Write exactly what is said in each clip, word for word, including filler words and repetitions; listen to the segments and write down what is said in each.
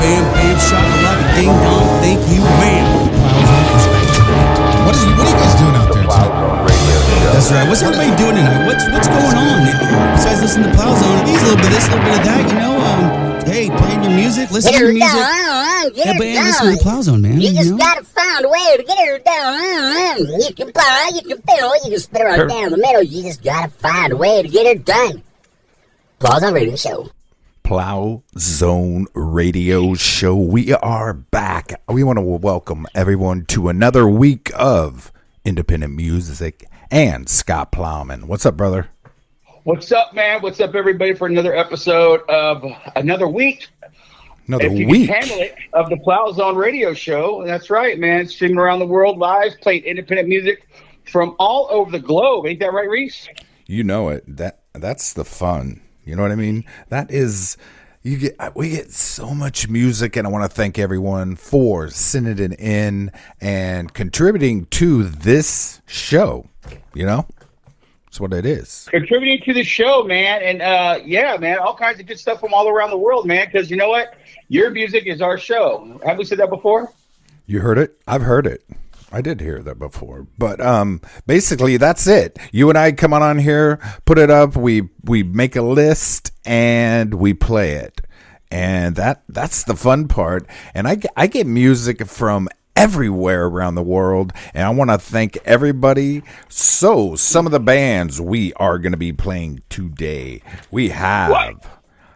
bam, bam, shakalaka, ding dong, thank you, ma'am. Plowzone is back tonight. What, is, what are you guys doing out there tonight? That's right. What's everybody doing tonight? What's what's going on? Besides listening to Plowzone, he's a little bit of this, a little bit of that, you know. Um, hey, playing your music, listening to your music. Down, get Yeah, her but hey, down. listen to the Plowzone, man. You You just know? gotta find a way to get her down. You can plow, you can fiddle, you can spit her right down the middle. You just gotta find a way to get her done. Plowzone Radio Show. Plow Zone Radio Show. We are back. We want to welcome everyone to another week of independent music and Scott Plowman. What's up, brother? What's up, man? What's up, everybody, for another episode of another week. Another if you week. Can handle it, of the Plow Zone Radio Show. That's right, man. Streaming around the world live, playing independent music from all over the globe. Ain't that right, Reese? You know it. That that's the fun. You know what I mean? That is, you get. We get so much music, and I want to thank everyone for sending it in and contributing to this show. You know, that's what it is. Contributing to the show, man. And uh, yeah, man, all kinds of good stuff from all around the world, man. Because you know what? Your music is our show. Have we said that before? You heard it? I've heard it. I did hear that before. But um, basically, that's it. You and I come on, on here, put it up, we we make a list, and we play it. And that that's the fun part. And I, get- I get music from everywhere around the world, and I want to thank everybody. So, some of the bands we are going to be playing today, we have... What?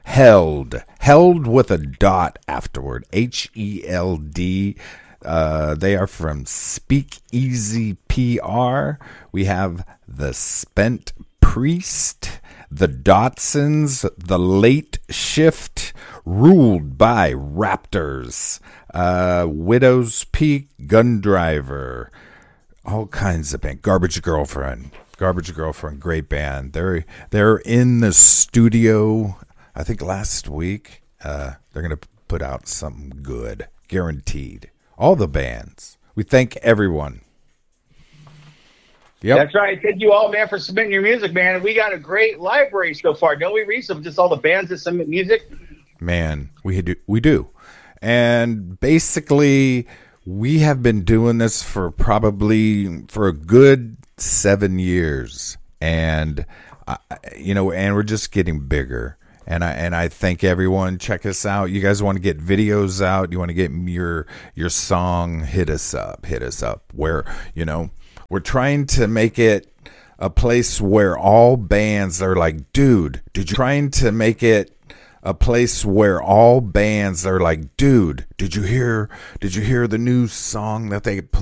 Held, held with a dot afterward, H E L D. Uh, they are from Speakeasy P R. We have The Spent Priest, The Dotsons, The Late Shift, Ruled by Raptors, uh, Widow's Peak, Gundriver, all kinds of band. Garbage Girlfriend, Garbage Girlfriend, great band. They're they're in the studio. I think last week, uh, they're going to put out something good, guaranteed. All the bands. We thank everyone. Yep. That's right. Thank you all, man, for submitting your music, man. And we got a great library so far, don't we, Reese, of just all the bands that submit music? Man, we do. We do. And basically, we have been doing this for probably for a good seven years. And, uh, you know, and we're just getting bigger. And I and I thank everyone. Check us out. You guys want to get videos out? You want to get your your song? Hit us up. Hit us up. Where you know we're trying to make it a place where all bands are like, dude. Did you trying to make it a place where all bands are like, dude? Did you hear? Did you hear the new song that they